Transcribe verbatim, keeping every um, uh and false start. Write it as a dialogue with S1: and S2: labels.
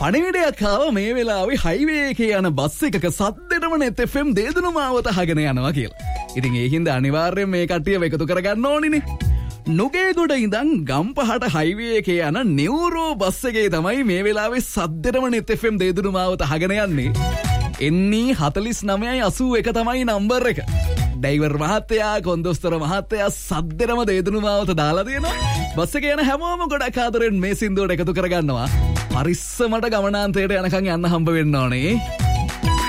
S1: පණිවිඩයක් ආව මේ වෙලාවේ හයිවේ එකේ යන බස් එකක සද්දෙටම net F M දේදුණු මාවත අහගෙන යනවා කියලා. ඉතින් ඒ හින්දා අනිවාර්යයෙන් මේ කට්ටිය එකතු කරගන්න ඕනිනේ. නුගේගොඩ ඉඳන් ගම්පහට හයිවේ එකේ යන නියුරෝ බස් එකේ තමයි මේ වෙලාවේ සද්දෙටම net F M දේදුණු මාවත අහගෙන යන්නේ. එන්නේ හතළිස් නවයයි අසූ එක තමයි නම්බර් එක. ඩ්‍රයිවර් මහත්තයා කොන්දොස්තර මහත්තයා සද්දෙටම දේදුණු මාවත දාලා දෙනවා. බස් එකේ යන හැමෝම ගොඩක් ආදරෙන් මේ සින්දුවට එකතු කරගන්නවා. පරිස්සමට ගමනාන්තයට යනකම් යන්න හම්බ වෙන්න ඕනේ.